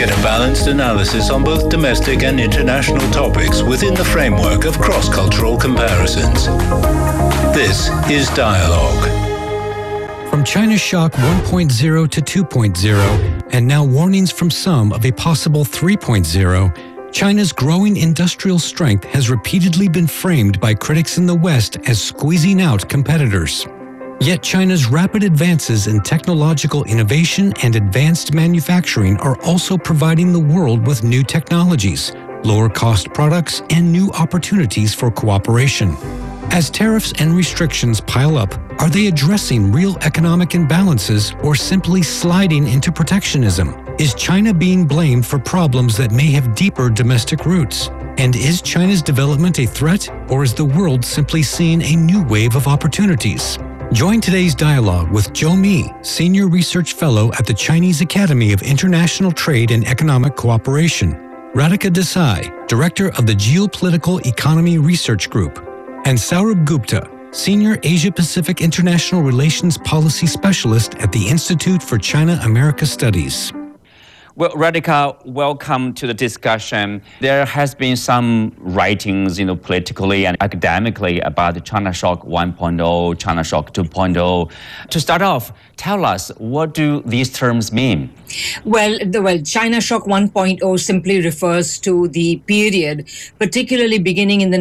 Get a balanced analysis on both domestic and international topics within the framework of cross-cultural comparisons. This is Dialogue. From China Shock 1.0 to 2.0, and now warnings from some of a possible 3.0, China's growing industrial strength has repeatedly been framed by critics in the West as squeezing out competitors. Yet China's rapid advances in technological innovation and advanced manufacturing are also providing the world with new technologies, lower-cost products, and new opportunities for cooperation. As tariffs and restrictions pile up, are they addressing real economic imbalances or simply sliding into protectionism? Is China being blamed for problems that may have deeper domestic roots? And is China's development a threat, or is the world simply seeing a new wave of opportunities? Join today's dialogue with Zhou Mi, Senior Research Fellow at the Chinese Academy of International Trade and Economic Cooperation, Radhika Desai, Director of the Geopolitical Economy Research Group, and Saurabh Gupta, Senior Asia-Pacific International Relations Policy Specialist at the Institute for China-America Studies. Well, Radhika, welcome to the discussion. There has been some writings, politically and academically about the China Shock 1.0, China Shock 2.0. To start off, tell us, what do these terms mean? Well, China Shock 1.0 simply refers to the period, particularly beginning in the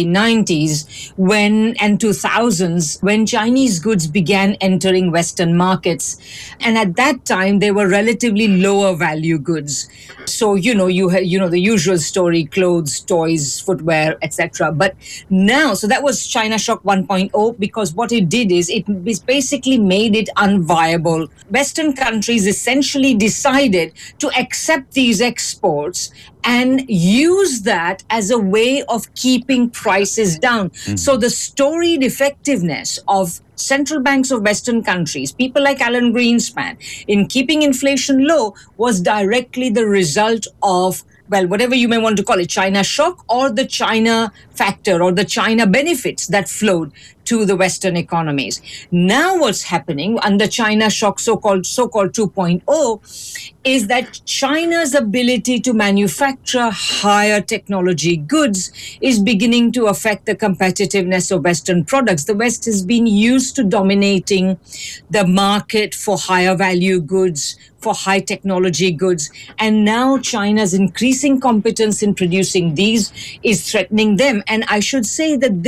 1990s and 2000s, when Chinese goods began entering Western markets. And at that time, they were relatively lower value goods. So, you had, the usual story, clothes, toys, footwear, etc. But now, so that was China Shock 1.0, because what it did is it basically made it unviable. Western countries essentially decided to accept these exports and use that as a way of keeping prices down. Mm-hmm. So the storied effectiveness of central banks of Western countries, people like Alan Greenspan, in keeping inflation low was directly the result of, whatever you may want to call it, China shock or the China factor or the China benefits that flowed to the Western economies. Now what's happening under China shock, so-called 2.0, is that China's ability to manufacture higher technology goods is beginning to affect the competitiveness of Western products. The West has been used to dominating the market for higher value goods, for high technology goods. And now China's increasing competence in producing these is threatening them. And I should say that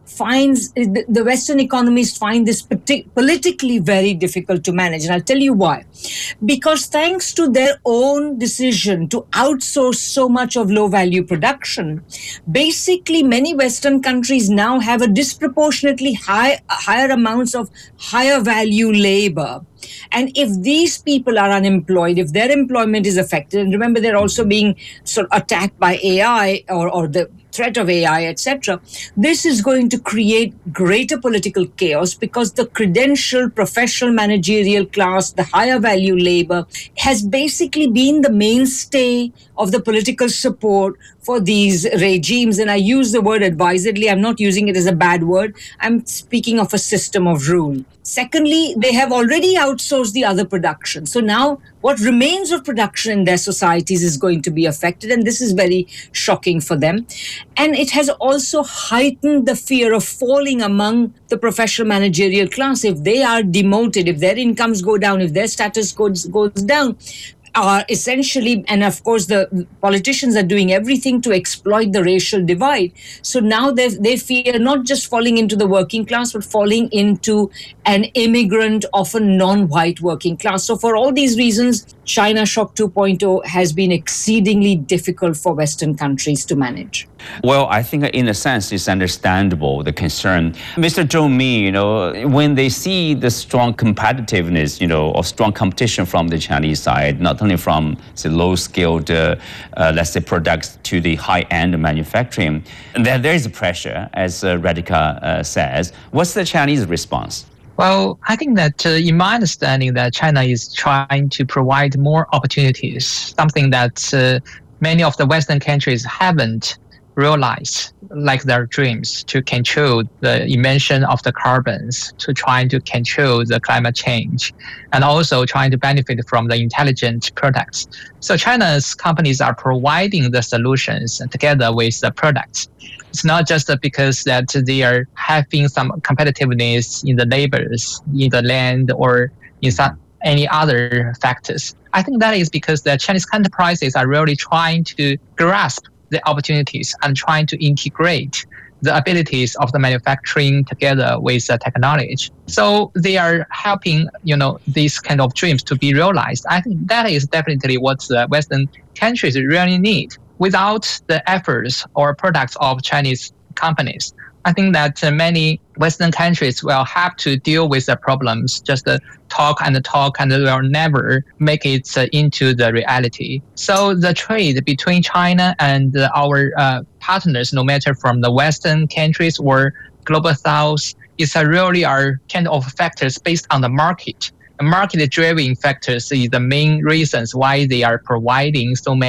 the Western economies find this politically very difficult to manage. And I'll tell you why. Because thanks to their own decision to outsource so much of low-value production, basically many Western countries now have a disproportionately higher amounts of higher value labor. And if these people are unemployed, if their employment is affected, and remember they're also being sort of attacked by AI or the threat of AI, etc., this is going to create greater political chaos because the credentialed professional managerial class, the higher value labor, has basically been the mainstay of the political support for these regimes. And I use the word advisedly. I'm not using it as a bad word. I'm speaking of a system of rule. Secondly, they have already outsourced the other production. So now what remains of production in their societies is going to be affected. And this is very shocking for them. And it has also heightened the fear of falling among the professional managerial class. If they are demoted, if their incomes go down, if their status goes down, are essentially, and of course the politicians are doing everything to exploit the racial divide. So now they fear not just falling into the working class, but falling into an immigrant, often non-white working class. So for all these reasons, China Shock 2.0 has been exceedingly difficult for Western countries to manage. Well, I think in a sense it's understandable, the concern. Mr. Zhou Mi, when they see the strong competitiveness, or strong competition from the Chinese side, not only from the low-skilled, let's say, products to the high-end manufacturing, there is pressure, as Radhika says. What's the Chinese response? Well, I think that in my understanding that China is trying to provide more opportunities, something that many of the Western countries haven't realize like their dreams to control the emission of the carbons, to trying to control the climate change, and also trying to benefit from the intelligent products. So China's companies are providing the solutions together with the products. It's not just because that they are having some competitiveness in the labors, in the land, or in some any other factors. I think that is because the Chinese enterprises are really trying to grasp the opportunities and trying to integrate the abilities of the manufacturing together with the technology. So they are helping, these kind of dreams to be realized. I think that is definitely what the Western countries really need. Without the efforts or products of Chinese companies, I think that many Western countries will have to deal with the problems, just talk, and will never make it into the reality. So the trade between China and our partners, no matter from the Western countries or Global South, is really our kind of factors based on the market. Market-driven factors is the main reasons why they are providing so many